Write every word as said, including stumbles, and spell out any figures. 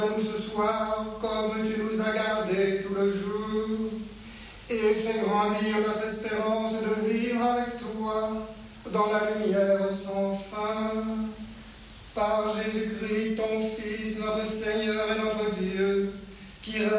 Nous ce soir, comme tu nous as gardés tout le jour, et fais grandir notre espérance de vivre avec toi dans la lumière sans fin. Par Jésus-Christ, ton Fils, notre Seigneur et notre Dieu, qui règne